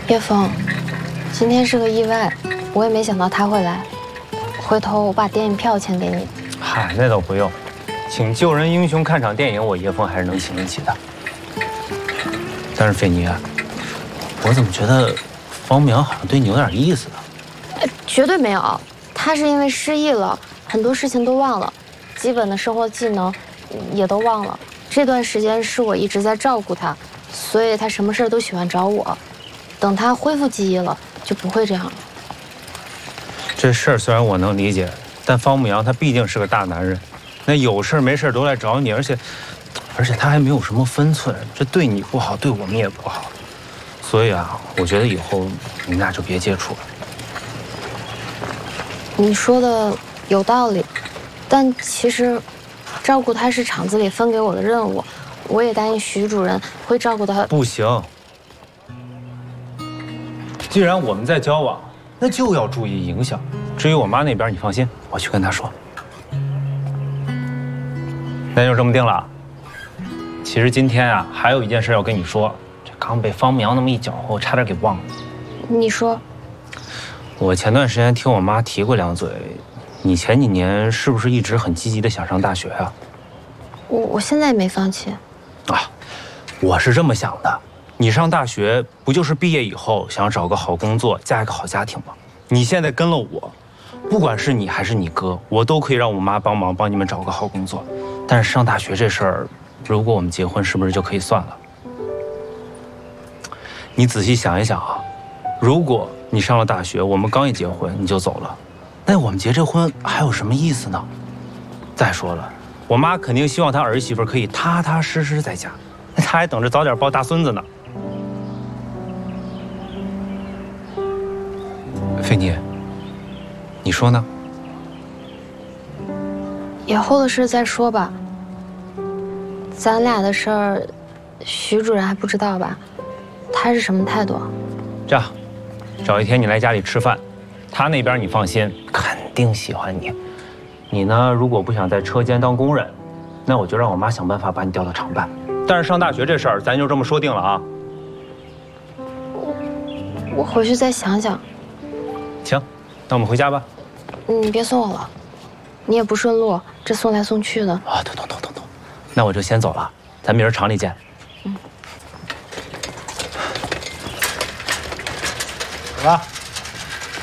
叶枫，今天是个意外，我也没想到他会来。回头我把电影票钱给你。 嗨，那倒不用，请救人英雄看场电影，我叶枫还是能请得起的。但是菲尼，我怎么觉得方明好像对你有点意思呢？ 绝对没有，他是因为失忆了，很多事情都忘了，基本的生活技能也都忘了。这段时间是我一直在照顾他，所以他什么事都喜欢找我。等他恢复记忆了，就不会这样了。 这事儿虽然我能理解，但方牧阳他毕竟是个大男人，那有事没事都来找你，而且他还没有什么分寸，这对你不好，对我们也不好。所以啊，我觉得以后你们俩就别接触了。 你说的有道理，但其实照顾他是厂子里分给我的任务，我也答应徐主任会照顾他。 不行，既然我们在交往，那就要注意影响。至于我妈那边，你放心，我去跟她说。那就这么定了。其实今天啊，还有一件事要跟你说，这刚被方牧阳那么一搅和，我差点给忘了。 你说， 我前段时间听我妈提过两嘴，你前几年是不是一直很积极的想上大学啊？ 我现在也没放弃。 啊，我是这么想的。你上大学不就是毕业以后想要找个好工作，嫁一个好家庭吗？你现在跟了我，不管是你还是你哥，我都可以让我妈帮忙帮你们找个好工作。但是上大学这事儿，如果我们结婚，是不是就可以算了？你仔细想一想啊，如果你上了大学，我们刚一结婚你就走了，那我们结这婚还有什么意思呢？再说了，我妈肯定希望她儿媳妇可以踏踏实实在家，她还等着早点抱大孙子呢。菲尼，你说呢？ 以后的事再说吧。咱俩的事儿，徐主任还不知道吧？他是什么态度？ 这样，找一天你来家里吃饭，他那边你放心，肯定喜欢你。你呢，如果不想在车间当工人，那我就让我妈想办法把你调到厂办。但是上大学这事儿，咱就这么说定了啊。 我回去再想想。 行，那我们回家吧。 你别送我了，你也不顺路，这送来送去的。 啊，懂，那我就先走了，咱明儿厂里见。 走吧。